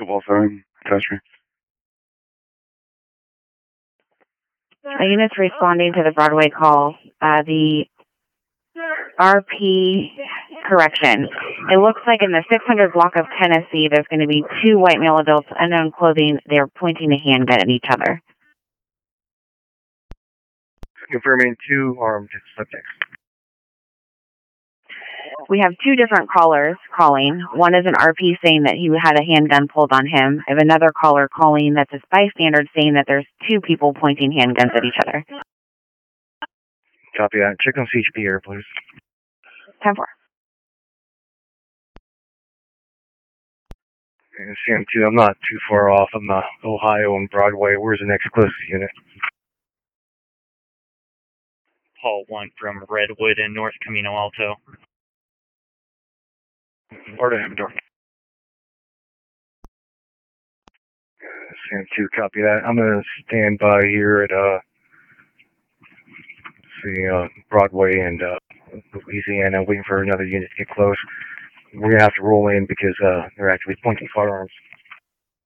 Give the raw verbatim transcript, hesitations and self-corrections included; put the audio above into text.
Football sign, pedestrian. A unit's responding to the Broadway call. Uh, the R P correction. It looks like in the six hundred block of Tennessee, there's going to be two white male adults, unknown clothing. They're pointing a handgun at each other. Confirming two armed subjects. We have two different callers calling. One is an R P saying that he had a handgun pulled on him. I have another caller calling that's a bystander saying that there's two people pointing handguns at each other. Copy that. Check on C H P here, please. ten four. And C M two, I'm not too far off. I'm uh, Ohio and Broadway. Where's the next closest unit? Hall one from Redwood and North Camino Alto. Order door. C M two, copy that. I'm going to stand by here at uh, see, uh, Broadway and uh, Louisiana, waiting for another unit to get close. We're going to have to roll in because uh, they're actually pointing firearms.